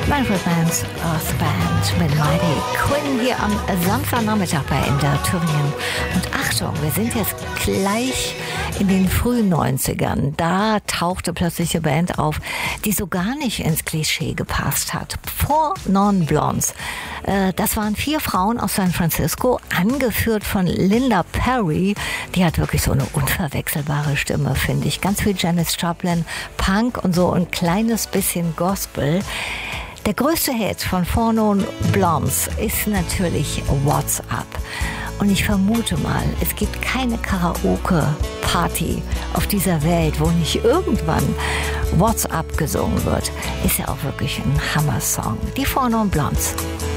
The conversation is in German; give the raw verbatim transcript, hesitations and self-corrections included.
Manfred Mann's Earth Band mit Mighty Quinn hier am Samstagnachmittag bei M D R Thüringen. Und Achtung, wir sind jetzt gleich in den frühen neunzigern. Da tauchte plötzlich eine Band auf, die so gar nicht ins Klischee gepasst hat. Four Non Blondes. Das waren vier Frauen aus San Francisco, angeführt von Linda Perry. Die hat wirklich so eine unverwechselbare Stimme, finde ich. Ganz viel Janis Joplin, Punk und so ein kleines bisschen Gospel. Der größte Hit von Four Non Blondes ist natürlich What's Up. Und ich vermute mal, es gibt keine Karaoke-Party auf dieser Welt, wo nicht irgendwann What's Up gesungen wird. Ist ja auch wirklich ein Hammer-Song. Die Four Non Blondes.